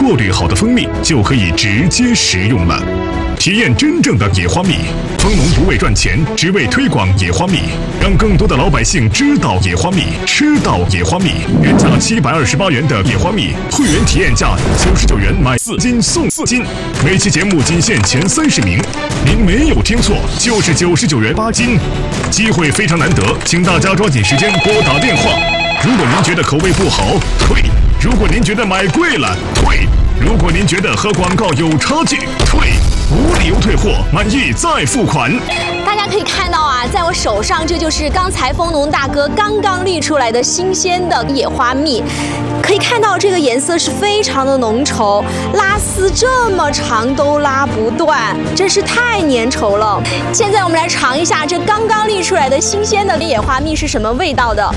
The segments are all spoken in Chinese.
过滤好的蜂蜜就可以直接食用了。体验真正的野花蜜，蜂农不为赚钱，只为推广野花蜜，让更多的老百姓知道野花蜜，吃到野花蜜。原价728元的野花蜜，会员体验价99元买4斤送4斤。每期节目仅限前30名，您没有听错，就是99元8斤。机会非常难得，请大家抓紧时间拨打电话。如果您觉得口味不好，退；如果您觉得买贵了，退；如果您觉得和广告有差距，退。无理由退货，满意再付款。 大家可以看到啊，在我手上这就是刚才蜂农大哥刚刚沥出来的新鲜的野花蜜。可以看到这个颜色是非常的浓稠，拉丝这么长都拉不断，真是太粘稠了。现在我们来尝一下这刚刚沥出来的新鲜的野花蜜是什么味道的。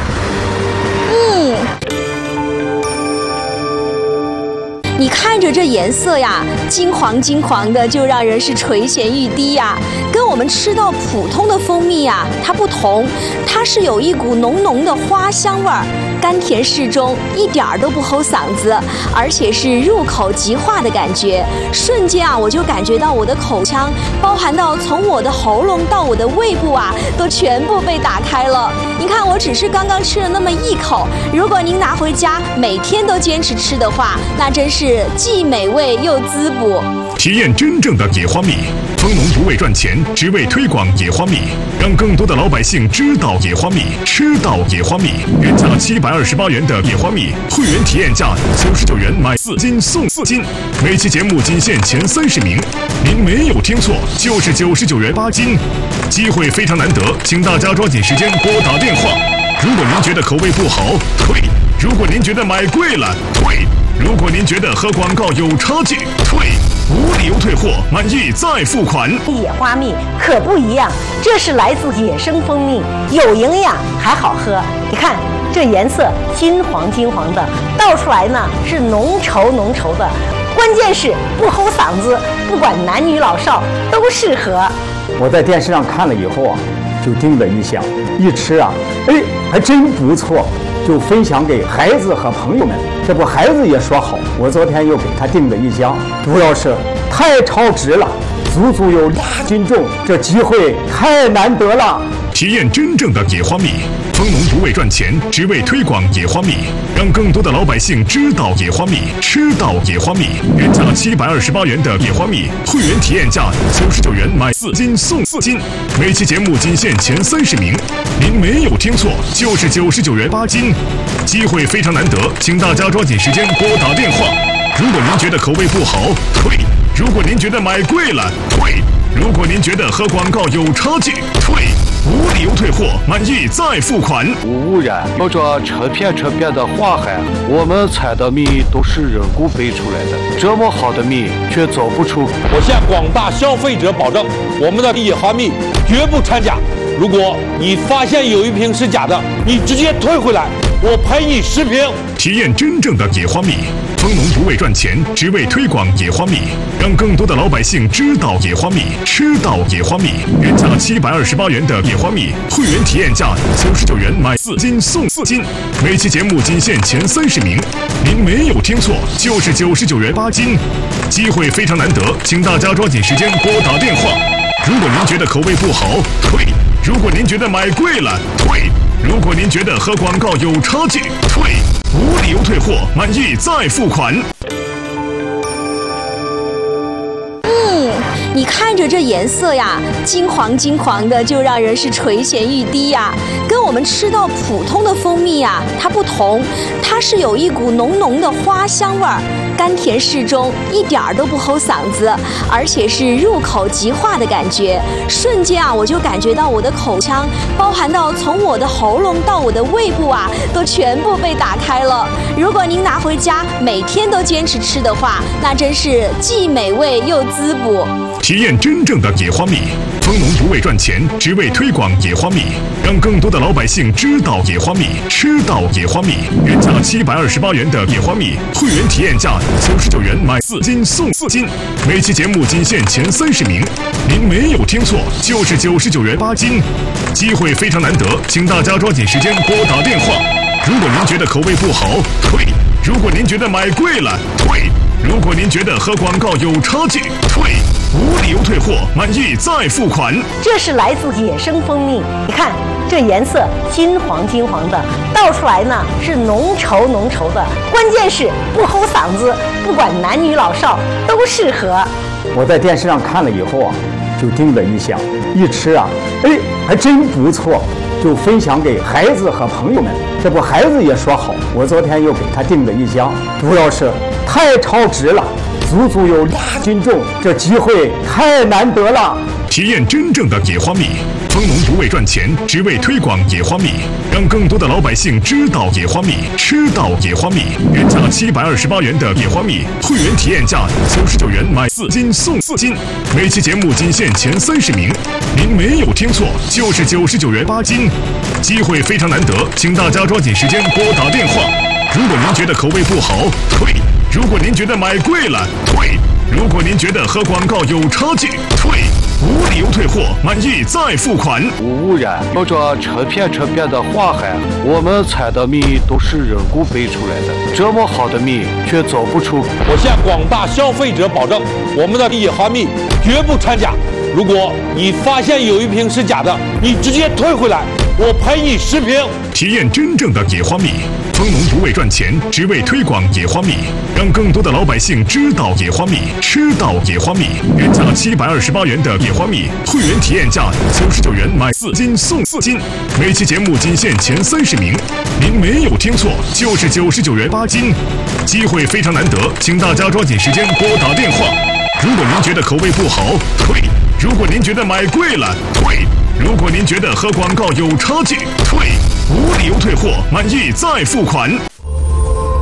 你看着这颜色呀，金黄金黄的，就让人是垂涎欲滴呀。跟我们吃到普通的蜂蜜呀，它不同，它是有一股浓浓的花香味儿，甘甜适中，一点儿都不齁嗓子，而且是入口即化的感觉。瞬间啊，我就感觉到我的口腔，包含到从我的喉咙到我的胃部啊，都全部被打开了。你看，我只是刚刚吃了那么一口，如果您拿回家每天都坚持吃的话，那真是既美味又滋补。 体验真正的野花蜜，蜂农不为赚钱，只为推广野花蜜，让更多的老百姓知道野花蜜，吃到野花蜜。原价728元的野花蜜，会员体验价99元买4斤送4斤。每期节目仅限前30名，您没有听错，就是99元8斤。机会非常难得，请大家抓紧时间拨打电话。如果您觉得口味不好，退；如果您觉得买贵了，退；如果您觉得和广告有差距，退。无理由退货，满意再付款。 野花蜜可不一样，这是来自野生蜂蜜，有营养还好喝。你看这颜色金黄金黄的，倒出来呢是浓稠浓稠的，关键是不齁嗓子，不管男女老少都适合。 我在电视上看了以后啊，就叮了一箱，一吃啊，还真不错。就分享给孩子和朋友们，这不孩子也说好，我昨天又给他订了一箱，主要是太超值了，足足有2斤重，这机会太难得了。 体验真正的野花蜜，蜂农不为赚钱，只为推广野花蜜，让更多的老百姓知道野花蜜，吃到野花蜜。原价728元的野花蜜，会员体验价99元买4斤送4斤。每期节目仅限前30名，您没有听错，就是99元8斤。机会非常难得，请大家抓紧时间拨打电话。如果您觉得口味不好，退；如果您觉得买贵了，退；如果您觉得和广告有差距，退。无理由退货，满意再付款。 无污染，有着成片的花海，我们采的蜜都是人工培出来的，这么好的蜜却走不出。 我向广大消费者保证，我们的野花蜜绝不掺假。如果你发现有一瓶是假的，你直接退回来，我赔你10瓶。 体验真正的野花蜜，蜂农不为赚钱，只为推广野花蜜，让更多的老百姓知道野花蜜，吃到野花蜜。原价728元的野花蜜，会员体验价99元买4斤送4斤。每期节目仅限前30名，您没有听错，就是99元8斤。机会非常难得，请大家抓紧时间拨打电话。如果您觉得口味不好，退；如果您觉得买贵了，退；如果您觉得和广告有差距，退。无理由退货，满意再付款。 你看着这颜色呀，金黄金黄的，就让人是垂涎欲滴呀。跟我们吃到普通的蜂蜜呀，它不同，它是有一股浓浓的花香味儿，甘甜适中，一点儿都不齁嗓子，而且是入口即化的感觉。瞬间啊，我就感觉到我的口腔，包含到从我的喉咙到我的胃部啊，都全部被打开了。如果您拿回家每天都坚持吃的话，那真是既美味又滋补。 体验真正的野花蜜，蜂农不为赚钱，只为推广野花蜜，让更多的老百姓知道野花蜜，吃到野花蜜。原价728元的野花蜜，会员体验价99元买4斤送4斤。每期节目仅限前30名，您没有听错，就是99元8斤。机会非常难得，请大家抓紧时间拨打电话。如果您觉得口味不好，退； 如果您觉得买贵了，退；如果您觉得和广告有差距，退。无理由退货，满意再付款。 这是来自野生蜂蜜，你看这颜色金黄金黄的，倒出来呢是浓稠浓稠的，关键是不齁嗓子，不管男女老少都适合。 我在电视上看了以后啊，就叮了一下，一吃啊，哎，还真不错，就分享给孩子和朋友们。这不，孩子也说好，我昨天又给他订了一箱，主要是太超值了。足足有2斤重，这机会太难得了。 体验真正的野花蜜，蜂农不为赚钱，只为推广野花蜜，让更多的老百姓知道野花蜜，吃到野花蜜。原价728元的野花蜜，会员体验价99元，买4斤送4斤。每期节目仅限前30名，您没有听错，就是99元8斤。机会非常难得，请大家抓紧时间拨打电话。如果您觉得口味不好，退。如果您觉得买贵了，退；如果您觉得和广告有差距，退。无理由退货，满意再付款。 无污染，有着成片的花海，我们采的蜜都是人工培出来的，这么好的蜜却走不出。 我向广大消费者保证，我们的野花蜜绝不掺假。如果你发现有一瓶是假的，你直接退回来，我赔你10瓶。 体验真正的野花蜜，蜂农不为赚钱，只为推广野花蜜，让更多的老百姓知道野花蜜，吃到野花蜜。原价728元的野花蜜，会员体验价99元，买4斤送4斤。每期节目仅限前30名，您没有听错，就是99元8斤。机会非常难得，请大家抓紧时间拨打电话。如果您觉得口味不好，退；如果您觉得买贵了，退；如果您觉得和广告有差距，退。无理由退货，满意再付款。